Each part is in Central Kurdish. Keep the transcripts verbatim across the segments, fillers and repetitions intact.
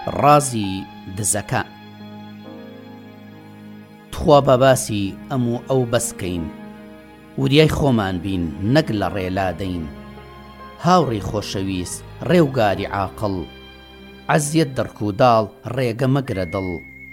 ڕازی دزەکە. تخوا بەباسی ئەموو ئەو بەسکەین، وریای خۆمان بین نەک لە ڕێلادەین. هاوڕێی خۆشەویست ڕێوگاری عاقڵ، عەزیەت دڕک و داڵ ڕێگە مەگرە دڵ.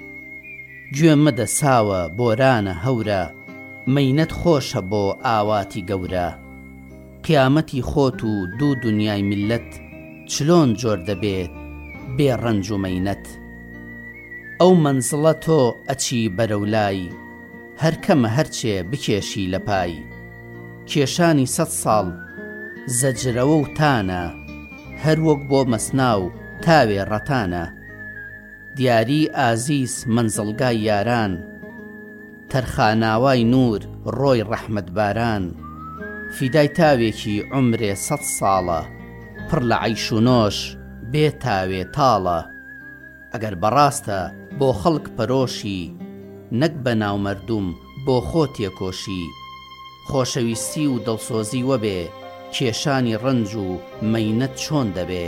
گوێ مەدە ساوە بۆرانە هەورە، مەینەت خۆشە بۆ ئاواتی گەورە. قیامەتی خۆت و دوو دونیای میلەت، چلۆن جۆر دەبێت بێ ڕەنج و مەینەت. ئەو مەنزڵە تۆ ئەچی بەرەولای، هەر کەمە هەرچێ بکێشی لە پای. کێشانی سەد ساڵ زەجرەوە و تانە، هەر وەک بۆ مەسناو تاوێ ڕەتانە. دیاری ئازیز مەنزڵگای یاران، تەرخاناوای نور ڕۆی ڕەحمەت باران. فیدای تاوێکی عومرێ سەد ساڵە، پڕ لە عەیش و نۆش بێ تاوێ تاڵە. ئەگەر بەڕاستە بۆ خەڵک پەرۆشی، نەک بە ناو مەردوم بۆ خۆ تێکۆشی. خۆشەویستی و دڵسۆزی وەبێ، کێشانی ڕەنج و مەینەت چۆن دەبێ.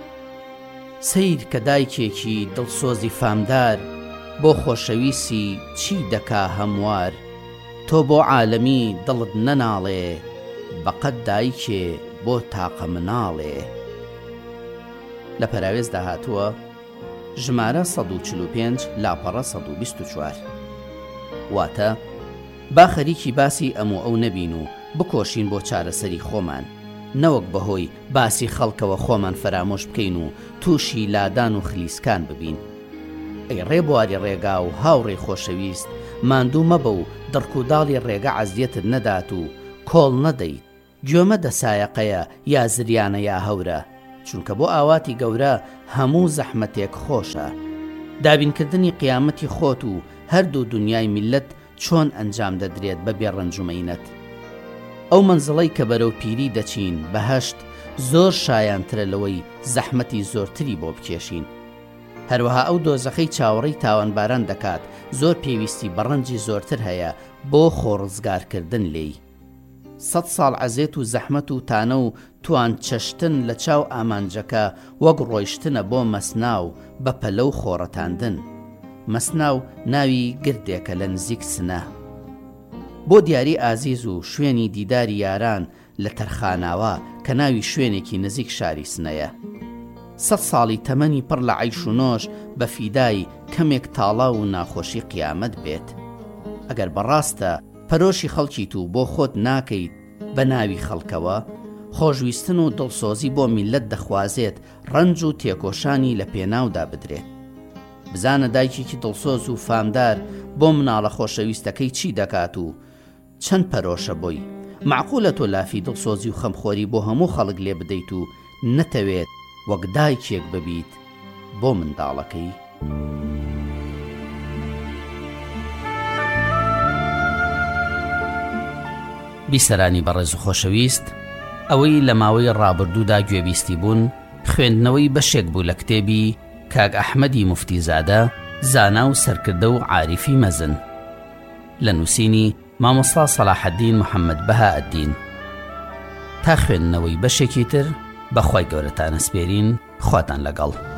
سەیر کە دایکێکی دڵسۆزی فامدار، بۆ خۆشەویستی چی دەکا هەموار. تۆ بۆ عالەمی دڵت نەناڵێ، بەقەد دایکێ بۆ تاقە مناڵێ. لە پەراوێزدا هاتووە ژمارە سەد و چل و پێنج لاپەڕە سەد و بیست و چوار. واتە با خەریکی باسی ئەموو ئەو نەبین و بکۆشین بۆ چارەسەری خۆمان، نەوەک بەهۆی باسی خەڵکەوە خۆمان فەرامۆش بکەین و تووشی لادان و خلیسکان ببین. ئەی ڕێبواری ڕێگا و هاوڕێی خۆشەویست، ماندوو مەبە و دڕکوداڵی ڕێگە عەزیەتت نەدات و کۆڵ نەدەیت. گوێمە دەسایەقەیە یا زریانە یا هەورە، چونکە بۆ ئاواتی گەورە هەموو زەحمەتێک خۆشە. دابینکردنی قیامەتی خۆت و هەردوو دنیای میلەت چۆن ئەنجام دەدرێت بە بێڕەنج و مەینەت. ئەو مەنزڵەی کە بەرەو پیری دەچین بەهەشت، زۆر شایانترە لەوەی زەحمەتی زۆرتری بۆ بکێشین. هەروەها ئەو دۆزەخەی چاوەڕێی تاوانباران دەکات، زۆر پێویستی بەڕەنجی زۆرتر هەیە بۆ خۆڕزگارکردن لێی. سەد ساڵ عەزێت و زەحمەت و تانە و توان چەشتن لە چاو ئامانجەکە، وەک ڕۆیشتنە بۆ مەسناو بە پەلە و خۆڕەتاندن. مەسناو ناوی گردێکە لە نزیک سنە. بۆ دیاری ئازیز و شوێنی دیداری یاران لە تەرخاناوە کە ناوی شوێنێکی نزیک شاری سنەیە. سەد ساڵی تەمەنی پڕ لە عەیش و نۆش بە فیدای کەمێک تاڵا و ناخۆشی قیامەت بێت. ئەگەر بەڕاستە پەرۆشی خەڵکیت و بۆ خۆت ناکەیت بە ناوی خەڵکەوە، خۆشویستن و دڵسۆزی بۆ میلەت دەخوازێت ڕەنج و تێکۆشانی لە پێناودا بدرێت. بزانە دایکێکی دڵسۆز و فامدار بۆ مناڵە خۆشەویستەکەی چی دەکات و چەند پەرۆشە بۆی. معقولە تۆ لافی دڵسۆزی و خەمخۆری بۆ هەموو خەڵک لێ بدەیت و نەتەوێت وەک دایکێک ببیت بۆ منداڵەکەی. بیسەرانی بەڕێز و خۆشەویست، ئەوەی لە ماوەی ڕابردوودا گوێبیستی بوون خوێندنەوەی بەشێک بوو لە کتێبی کاک ئەحمەدی موفتیزادە، زانا و سەرکردە و عاریفی مەزن، لە نووسینی مامۆستا سەلاحەدین محەممەد بەهائەددین. تا خوێندنەوەی بەشێکی تر بەخوای گەورەتان ئەسپێرین، خواتان لەگەڵ.